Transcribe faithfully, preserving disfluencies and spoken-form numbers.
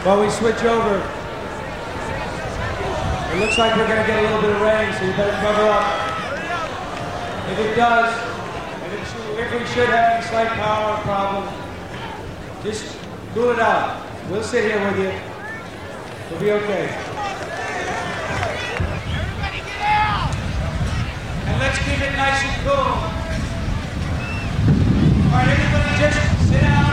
While we switch over, it looks like we're going to get a little bit of rain, so you better cover up. If it does, if, it should, if we should have any slight power problem, just cool it out. We'll sit here with you. We'll be okay. Everybody get out! And let's keep it nice and cool. All right, everybody just sit down.